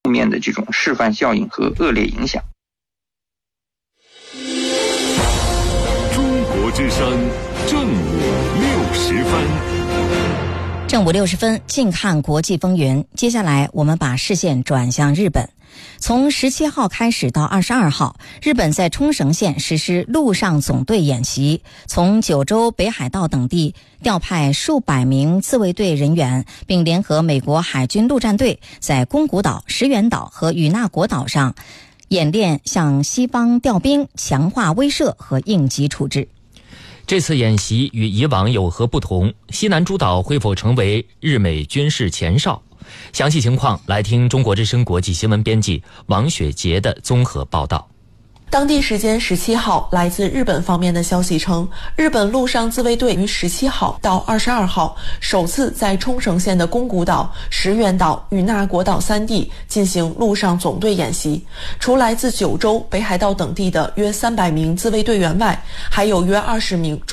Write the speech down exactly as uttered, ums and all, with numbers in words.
面的这种示范效应和恶劣影响。 中国之声正午六十分。 正午六十分，近看国际风云。接下来我们把视线转向日本。从十七号开始到二十二号，日本在冲绳县实施陆上总队演习，从九州、北海道等地调派数百名自卫队人员，并联合美国海军陆战队在宫古岛、石垣岛和与那国岛上演练向西方调兵，强化威慑和应急处置。 这次演习与以往有何不同？西南诸岛会否成为日美军事前哨？详细情况来听中国之声国际新闻编辑王雪杰的综合报道。 当地时间十七号，来自日本方面的消息称，日本陆上自卫队于十七号到二十二号首次在冲绳县的宫古岛、石垣岛、与那国岛三地进行陆上总队演习。除来自九州、北海道等地的约三百名自卫队员外，还有约二十名